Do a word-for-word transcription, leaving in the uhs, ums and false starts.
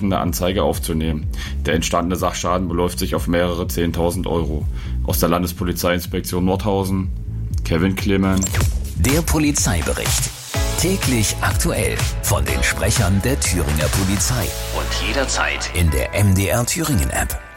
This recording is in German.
entsprechende Anzeige aufzunehmen. Der entstandene Sachschaden beläuft sich auf mehrere zehntausend Euro. Aus der Landespolizeiinspektion Nordhausen, Kevin Clement. Der Polizeibericht. Täglich aktuell von den Sprechern der Thüringer Polizei und jederzeit in der M D R Thüringen App.